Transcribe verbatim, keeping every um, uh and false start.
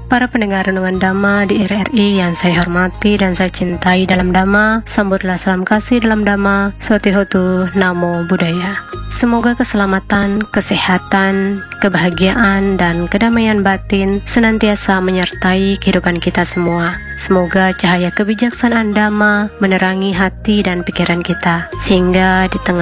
Para pendengar renungan Dhamma di R R I yang saya hormati dan saya cintai dalam Dhamma, sambutlah salam kasih dalam Dhamma, Swatihotu Namo Buddhaya. Semoga keselamatan, kesehatan, kebahagiaan, dan kedamaian batin senantiasa menyertai kehidupan kita semua. Semoga cahaya kebijaksanaan Dhamma menerangi hati dan pikiran kita, sehingga di tengah